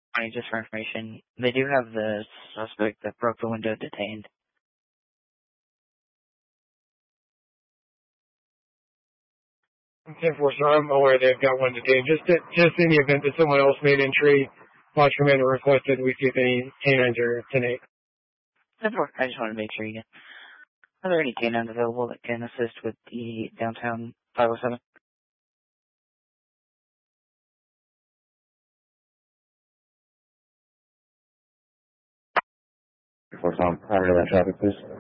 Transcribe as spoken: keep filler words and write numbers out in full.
I just for information, they do have the suspect that broke the window detained. ten four, so I'm aware they've got one detained. Just to, just in the event that someone else made entry, Watch Commander requested we see if any canines are tonight. ten four, I just wanted to make sure you get. Are there any canines available that can assist with the downtown five oh seven? Before Tom, primary lane traffic, please.